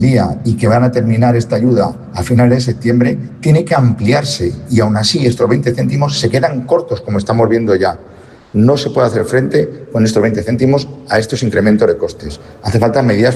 día y que van a terminar esta ayuda a finales de septiembre, tiene que ampliarse y aún así estos 20 céntimos se quedan cortos, como estamos viendo ya. No se puede hacer frente con estos 20 céntimos a estos incrementos de costes. Hace falta medidas